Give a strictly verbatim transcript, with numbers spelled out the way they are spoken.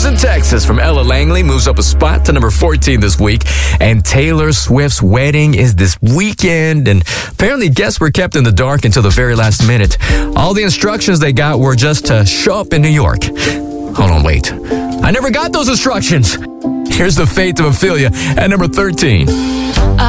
Houston, Texas from Ella Langley moves up a spot to number fourteen this week. And Taylor Swift's wedding is this weekend. And apparently guests were kept in the dark until the very last minute. All the instructions they got were just to show up in New York. Hold on, wait. I never got those instructions. Here's the fate of Ophelia at number thirteen.